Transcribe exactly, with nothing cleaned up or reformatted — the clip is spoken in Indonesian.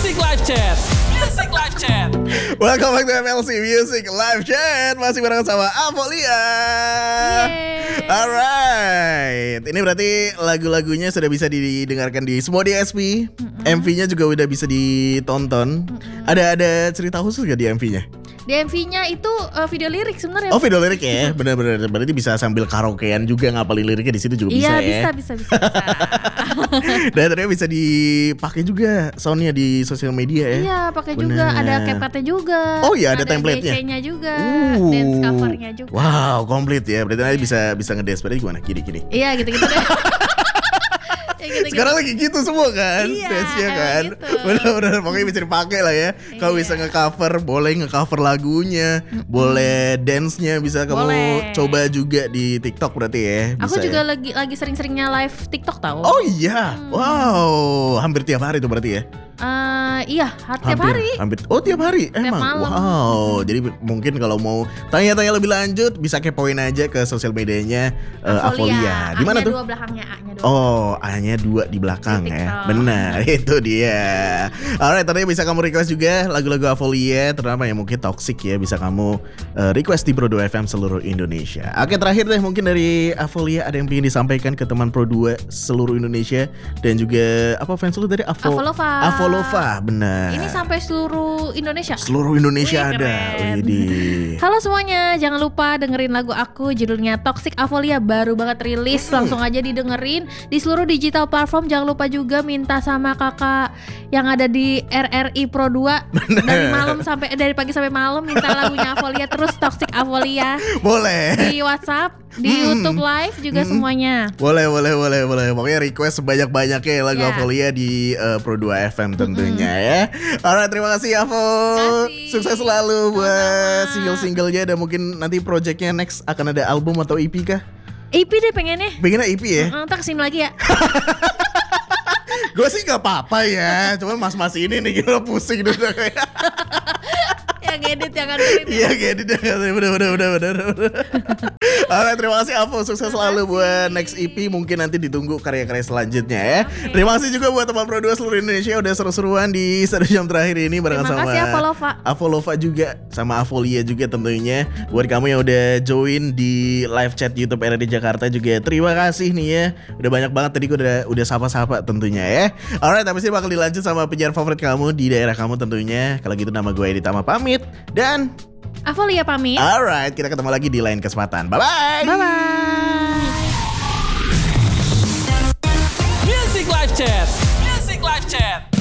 Music Live Chat. Music Live Chat. Welcome back to M L C Music Live Chat. Masih bareng sama Avolia. Alright. Ini berarti lagu-lagunya sudah bisa didengarkan di semua D S P. Mm-hmm. M V-nya juga udah bisa ditonton. Mm-hmm. Ada ada cerita khusus gak di M V-nya? Di M V-nya itu uh, video lirik sebenarnya. Oh, video lirik ya. Benar-benar berarti bisa sambil karaokean juga ngapalin liriknya di situ juga bisa iya, ya. Iya, bisa bisa bisa. bisa. Dan ternyata bisa dipakai juga soundnya di sosial media ya. Iya, pakai juga, ada CapCut-nya juga. Oh iya, ada, ada template-nya. D C-nya juga, uh. dance cover-nya juga. Wow, komplit ya. Berarti nanti bisa bisa ngedance berarti gimana? Gini-gini. Iya, gitu-gitu deh. Gitu, sekarang gitu. Lagi gitu semua kan, iya, dance-nya kan, gitu. benar-benar pokoknya bisa dipakai lah ya. Kalau iya. bisa nge-cover, boleh nge-cover lagunya, mm-hmm. boleh dance-nya bisa kamu boleh. Coba juga di TikTok berarti ya. Bisa Aku juga ya? lagi lagi sering-seringnya live TikTok tahu. Oh iya, hmm. wow, hampir tiap hari tuh berarti ya. Uh, iya, tiap hampir, hari. Hampir. Oh tiap hari, tiap emang. Malam. Wow, jadi mungkin kalau mau tanya-tanya lebih lanjut bisa kepoin aja ke sosial medianya uh, Avolia. Di mana tuh? A-nya dua belakangnya, A-nya dua. Oh, A-nya dua di belakang di ya. Benar, itu dia. Alright, tadi bisa kamu request juga lagu-lagu Avolia, terutama yang mungkin toxic ya, bisa kamu uh, request di Pro dua F M seluruh Indonesia. Oke, terakhir deh mungkin dari Avolia ada yang ingin disampaikan ke teman Pro dua seluruh Indonesia dan juga apa fans lu tadi Avo Avolova. Avolova, benar. Ini sampai seluruh Indonesia. Seluruh Indonesia Wih, ada. Widih. Halo semuanya, jangan lupa dengerin lagu aku judulnya Toxic Avolia, baru banget rilis. Hmm. Langsung aja didengerin di seluruh digital platform. Jangan lupa juga minta sama kakak yang ada di R R I Pro dua bener. Dari malam sampai dari pagi sampai malam minta lagunya Avolia terus Toxic Avolia. Boleh. Di WhatsApp, di hmm. YouTube Live juga hmm. semuanya. Boleh, boleh, boleh, boleh. Pokoknya request sebanyak-banyaknya lagu yeah. Avolia di uh, Pro dua F M tentunya hmm. ya. Alright, terima kasih Avo. Kasih. Sukses selalu buat single-singlenya dan mungkin nanti projectnya next akan ada album atau E P kah? E P deh pengennya. Pengennya E P ya? Ntar kesini lagi ya. Gue sih gak apa-apa ya, cuman mas-mas ini nih gila pusing dulu kayak. Yang edit yang nganterin. Iya edit yang nganterin, bener bener bener bener. Oke, terima kasih Avo, sukses selalu buat next E P. Mungkin nanti ditunggu karya-karya selanjutnya ya. Okay. Terima kasih juga buat teman Pro dua seluruh Indonesia udah seru-seruan di satu jam terakhir ini bareng sama Terima kasih Avolova. Avolova juga sama Avolia juga tentunya. Buat kamu yang udah join di live chat YouTube R R I Jakarta juga terima kasih nih ya. Udah banyak banget tadi gue udah udah sapa-sapa tentunya ya. Alright, habis ini bakal dilanjut sama penyiar favorit kamu di daerah kamu tentunya. Kalau gitu nama gue Edi Tama pamit dan Avolia pamit. Alright, kita ketemu lagi di lain kesempatan. Bye-bye. Bye-bye. Music Live Chat. Music Live Chat.